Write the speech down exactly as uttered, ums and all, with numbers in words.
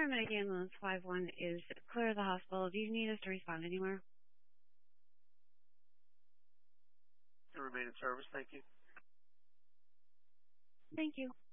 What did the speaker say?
Paramedic Ambulance five one is clear of the hospital. Do you need us to respond anywhere? To remain in service, thank you. Thank you.